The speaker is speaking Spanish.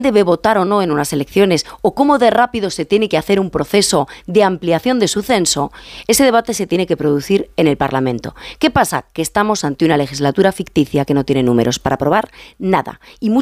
debe votar o no en unas elecciones o cómo de rápido se tiene que hacer un proceso de ampliación de su censo, ese debate se tiene que producir en el Parlamento. ¿Qué pasa? Que estamos ante una legislatura ficticia que no tiene números para aprobar nada. Y